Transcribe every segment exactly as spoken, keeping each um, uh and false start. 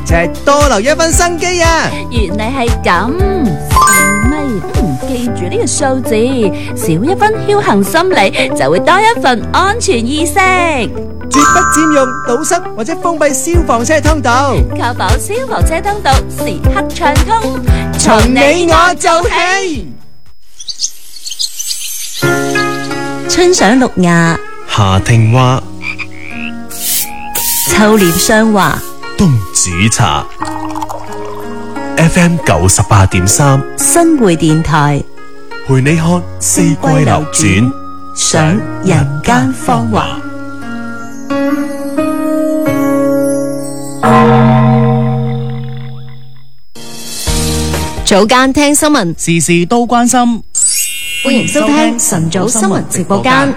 就係多留一分生機啊！ 原來係咁，係咪？嗯，記住呢個數字，少一分僥倖心理，就會多一份安全意識。 絕不佔用堵塞或者封閉消防車通道， 確保消防車通道時刻暢通。 從你我做起。 春賞綠芽， 夏聽花， 秋蓮霜華， 冬煮茶。F M 九十八點三， 新會電台， 陪你看四季流轉， 賞人間芳華。 早間聽新聞， 時事都關心。 歡迎收聽晨早新聞直播間。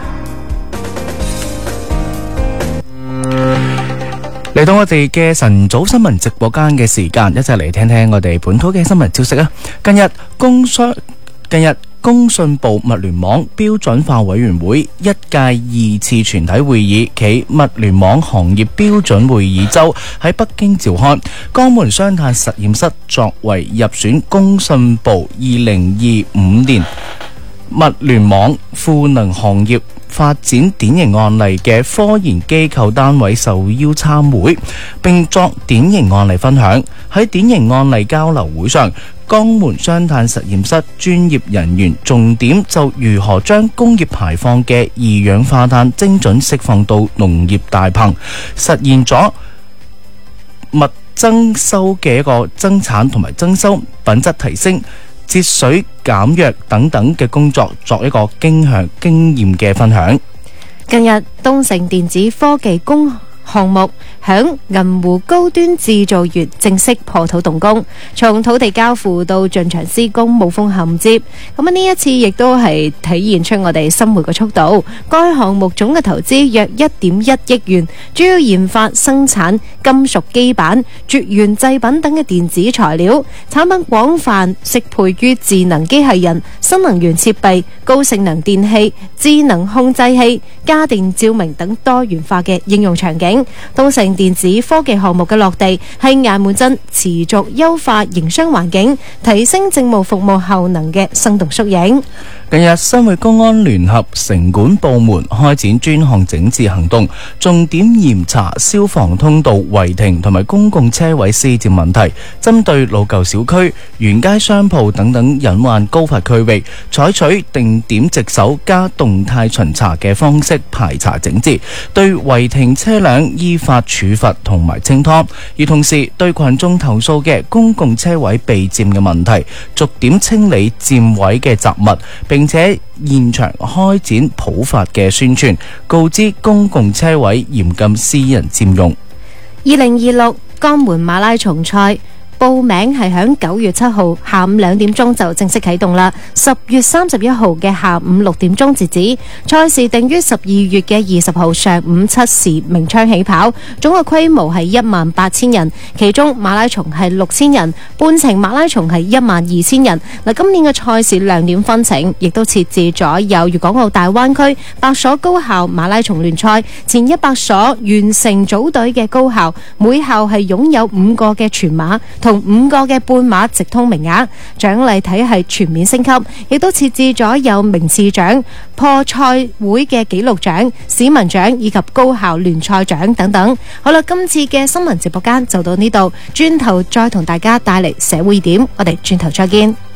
嚟到我哋嘅晨早新聞直播間嘅時間，一齊嚟聽聽我哋本土嘅新聞消息啊！近日工商近日工信部物聯網標準化委員會一屆二次全體會議暨物聯網行業標準會議周喺北京召開，江門雙碳實驗室作為入選工信部二零二五年物聯網賦能行業發展典型案例嘅科研機構單位受邀參會，並作典型案例分享。喺典型案例交流會上，江門雙碳實驗室專業人員重點就如何將工業排放嘅二氧化碳精準釋放到農業大棚，實現咗物增收嘅一個增產同埋增收、品質提升、節水減弱等等嘅工作，作一個經向經驗嘅分享。 近日，東城電子科技工項目響銀湖高端製造業正式破土動工，從土地交付到進場施工無縫銜接。咁啊，呢一次亦都係體現出我哋新會嘅速度。該項目總嘅投資約一點一億元，主要研發生產金屬基板、絕緣製品等嘅電子材料，產品廣泛適配於智能機械人、新能源設備、高性能電器、智能控制器、家電照明等多元化嘅應用場景。東城電子科技項目嘅落地係雁門鎮持續優化營商環境、提升政務服務效能嘅生動縮影。 近日，新會公安聯合城管部門開展專項整治行動，重點嚴查消防通道違停同埋公共車位施佔問題，針對老舊小區、沿街商鋪等等隱患高發區域，採取定點值守加動態巡查嘅方式排查整治，對違停車輛依法處罰同埋清拖，而同時對群眾投訴嘅公共車位被佔嘅問題，逐點清理佔位嘅雜物，並且現場開展普法嘅宣傳，告知公共車位嚴禁私人佔用。 二零二六江門馬拉松賽報名係響九月七號下午兩點鐘就正式啟動啦，十月三十一號嘅下午六點鐘截止。賽事定於十二月嘅二十號上午七時鳴槍起跑，總嘅規模係一萬八千人，其中馬拉松係六千人，半程馬拉松係一萬二千人。嗱，今年嘅賽事亮點紛呈，亦都設置咗有粵港澳大灣區八所高校馬拉松聯賽，前一百所完成組隊嘅高校，每校係擁有五個嘅全馬同五個嘅半馬直通名額，獎勵體系全面升級，亦都設置咗有名次獎、破賽會嘅紀錄獎、市民獎以及高校聯賽獎等等。好啦，今次嘅新聞直播間就到呢度，轉頭再同大家帶嚟社會點，我哋轉頭再見。